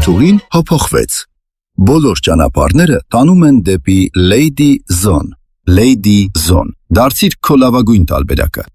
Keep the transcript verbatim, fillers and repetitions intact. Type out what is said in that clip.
Որդուղին հափոխվեց։ Բոլոր ճանապարհները տանում են դեպի Lady Zone։ Lady Zone։ Դարձիր քո լավագույն տարբերակը։